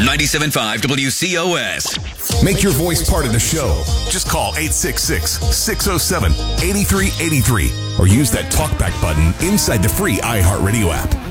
97.5 WCOS. Make your voice part of the show. Just call 866-607-8383 or use that talkback button inside the free iHeartRadio app.